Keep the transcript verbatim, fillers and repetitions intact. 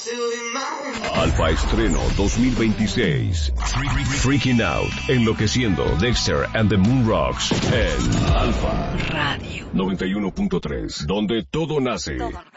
Alfa Estreno dos mil veintiséis. Freaking Out, enloqueciendo, Dexter and the Moon Rocks en Alfa Radio noventa y uno punto tres, donde todo nace. Todo.